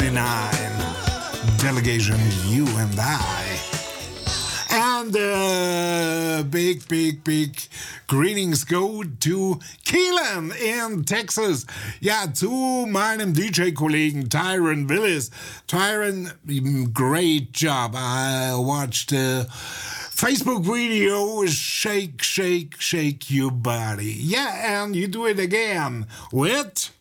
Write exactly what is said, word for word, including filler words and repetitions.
ninety-nine. Delegation You and I. And uh, big, big, big greetings go to Keelan in Texas. Ja, zu meinem D J-Kollegen Tyron Willis. Tyron, great job. I watched the Facebook video, Shake, Shake, Shake Your Body. Yeah, and you do it again with...